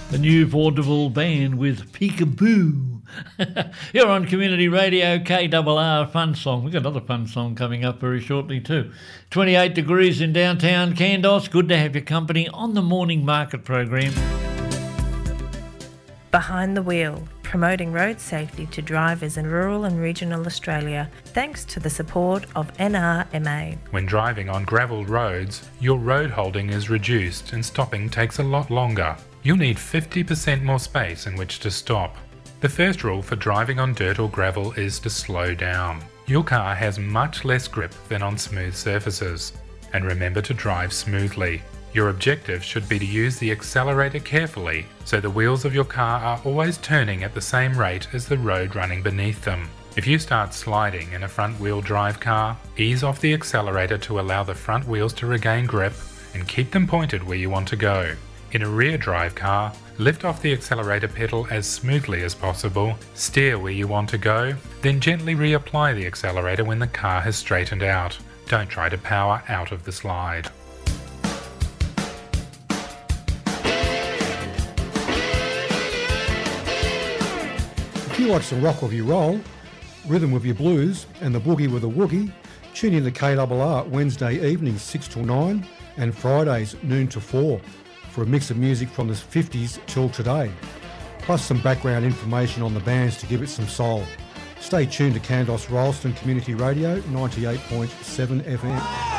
The new vaudeville band with Peekaboo. You're on Community Radio, KRR, fun song. We've got another fun song coming up very shortly too. 28 degrees in downtown Kandos. Good to have your company on the morning market program. Behind the Wheel, promoting road safety to drivers in rural and regional Australia, thanks to the support of NRMA. When driving on gravelled roads, your road holding is reduced and stopping takes a lot longer. You'll need 50% more space in which to stop. The first rule for driving on dirt or gravel is to slow down. Your car has much less grip than on smooth surfaces. And remember to drive smoothly. Your objective should be to use the accelerator carefully so the wheels of your car are always turning at the same rate as the road running beneath them. If you start sliding in a front-wheel drive car, ease off the accelerator to allow the front wheels to regain grip and keep them pointed where you want to go. In a rear drive car, lift off the accelerator pedal as smoothly as possible, steer where you want to go, then gently reapply the accelerator when the car has straightened out. Don't try to power out of the slide. If you like some rock with your roll, rhythm with your blues and the boogie with a woogie, tune in to KRR Wednesday evenings 6 till 9 and Fridays noon to 4 for a mix of music from the 50s till today, plus some background information on the bands to give it some soul. Stay tuned to Kandos Rolleston Community Radio 98.7 FM.